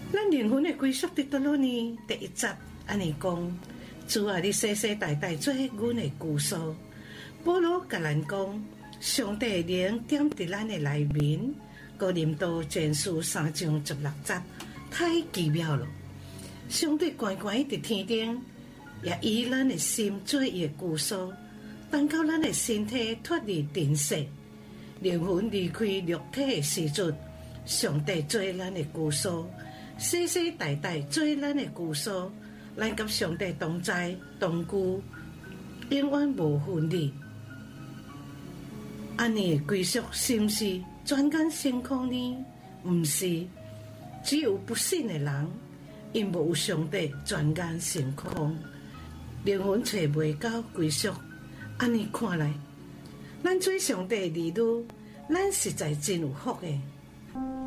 咱灵魂的归属伫倒落呢？第一集安尼讲，主啊，你世世代代做阮的居所。保罗甲咱讲，上帝灵点伫咱的内面。哥林多前书3章16节，太奇妙了！上帝悬悬伫天顶，也以咱的心做伊的居所。等到咱的身体脱离尘世，灵魂离开肉体的时阵，上帝做咱的居所。世世代代做咱的居所，咱甲上帝同在同居，永远无分离。安尼的归属是毋是全间成空呢？毋是，只有不信的人，因无有上帝全间成空，灵魂找袂到归属。安尼看来，咱做上帝的儿女，咱实在真有福的。